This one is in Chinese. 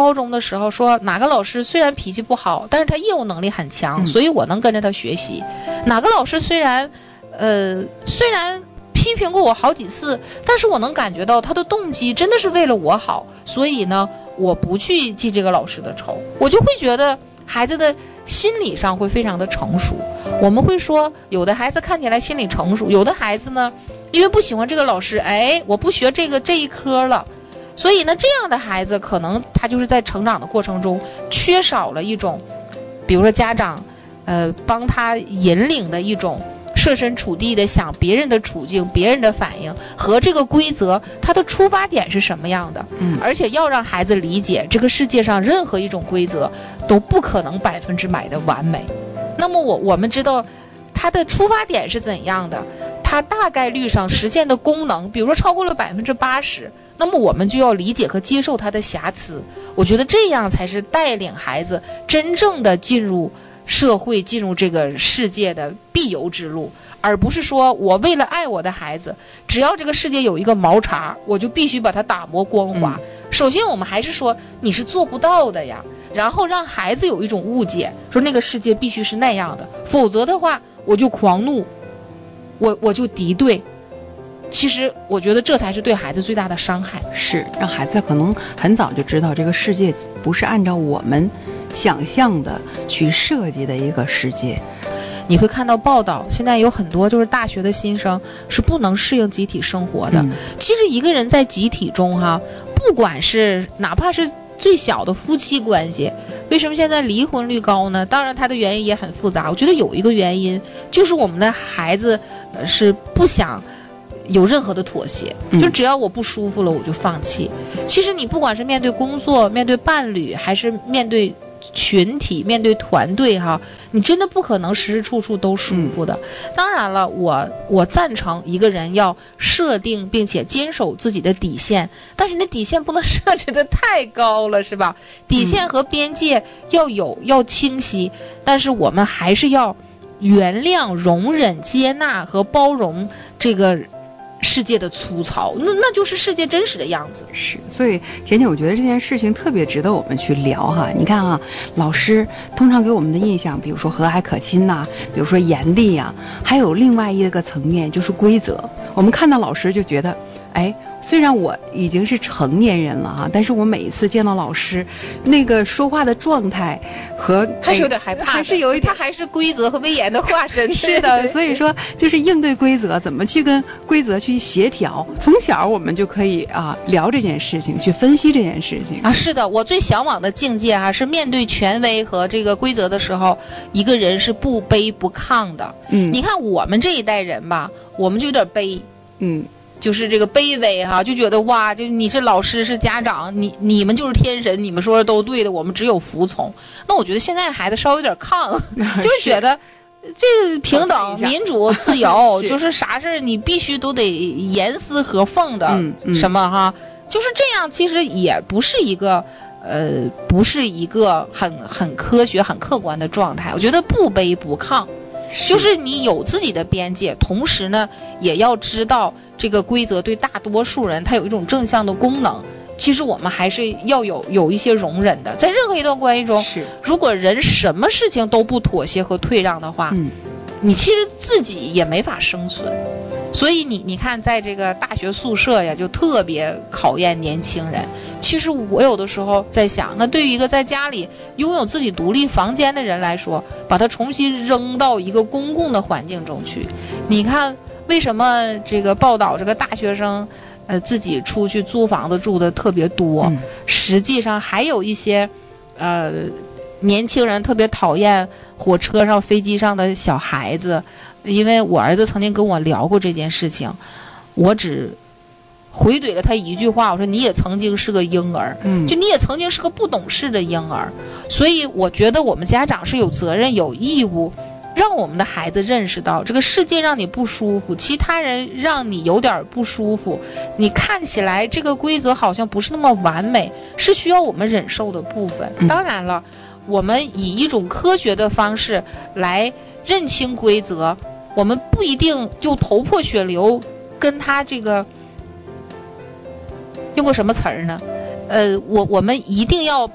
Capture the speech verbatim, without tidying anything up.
高中的时候说哪个老师虽然脾气不好，但是他业务能力很强，嗯、所以我能跟着他学习。哪个老师虽然呃虽然批评过我好几次，但是我能感觉到他的动机真的是为了我好，所以呢我不去记这个老师的仇，我就会觉得孩子的心理上会非常的成熟。我们会说有的孩子看起来心理成熟，有的孩子呢因为不喜欢这个老师，哎，我不学这个这一科了，所以呢这样的孩子可能他就是在成长的过程中缺少了一种比如说家长呃帮他引领的一种设身处地的想别人的处境，别人的反应和这个规则它的出发点是什么样的，嗯，而且要让孩子理解这个世界上任何一种规则都不可能百分之百的完美。那么我我们知道它的出发点是怎样的，它大概率上实现的功能比如说超过了百分之八十，那么我们就要理解和接受它的瑕疵。我觉得这样才是带领孩子真正的进入社会，进入这个世界的必由之路，而不是说我为了爱我的孩子，只要这个世界有一个毛茬我就必须把它打磨光滑、嗯、首先我们还是说你是做不到的呀，然后让孩子有一种误解，说那个世界必须是那样的，否则的话我就狂怒，我我就敌对。其实我觉得这才是对孩子最大的伤害， 是让孩子可能很早就知道这个世界不是按照我们想象的去设计的一个世界。 你会看到报道，现在有很多就是大学的新生是不能适应集体生活的、嗯、其实一个人在集体中哈，不管是哪怕是最小的夫妻关系，为什么现在离婚率高呢？当然它的原因也很复杂，我觉得有一个原因就是我们的孩子是不想有任何的妥协，就只要我不舒服了我就放弃、嗯、其实你不管是面对工作，面对伴侣，还是面对群体，面对团队哈，你真的不可能时时处处都舒服的、嗯、当然了，我我赞成一个人要设定并且坚守自己的底线，但是你的底线不能设置的太高了，是吧？底线和边界要有、嗯、要清晰，但是我们还是要原谅、容忍、接纳和包容这个世界的粗糙，那那就是世界真实的样子。 是，所以甜甜我觉得这件事情特别值得我们去聊哈。你看啊，老师通常给我们的印象比如说和蔼可亲呐、啊，比如说严厉呀、啊，还有另外一个层面就是规则。我们看到老师就觉得哎，虽然我已经是成年人了哈，但是我每一次见到老师那个说话的状态和还是有点害怕， 还是有一点， 他还是规则和威严的化身。 是的，所以说就是应对规则，怎么去跟规则去协调，从小我们就可以啊聊这件事情，去分析这件事情啊。是的，我最向往的境界啊，是面对权威和这个规则的时候，一个人是不卑不亢的。嗯，你看我们这一代人吧，我们就有点卑，嗯。就是这个卑微哈，就觉得哇，就你是老师是家长，你你们就是天神，你们说的都对的，我们只有服从。那我觉得现在孩子稍微有点亢，就是觉得这个平等、民主、自由，就是啥事你必须都得严丝合缝的、嗯嗯、什么哈，就是这样。其实也不是一个呃，不是一个很很科学、很客观的状态。我觉得不卑不亢。就是你有自己的边界，同时呢也要知道这个规则对大多数人它有一种正向的功能。其实我们还是要有有一些容忍的，在任何一段关系中，是如果人什么事情都不妥协和退让的话，嗯，你其实自己也没法生存。所以你你看在这个大学宿舍呀，就特别考验年轻人。其实我有的时候在想，那对于一个在家里拥有自己独立房间的人来说，把他重新扔到一个公共的环境中去，你看为什么这个报道这个大学生呃自己出去租房子住的特别多、嗯、实际上还有一些呃年轻人特别讨厌火车上飞机上的小孩子。因为我儿子曾经跟我聊过这件事情，我只回怼了他一句话，我说你也曾经是个婴儿，嗯，就你也曾经是个不懂事的婴儿。所以我觉得我们家长是有责任有义务让我们的孩子认识到，这个世界让你不舒服，其他人让你有点不舒服，你看起来这个规则好像不是那么完美，是需要我们忍受的部分、嗯、当然了，我们以一种科学的方式来认清规则，我们不一定就头破血流跟他这个用过什么词儿呢？呃，我我们一定要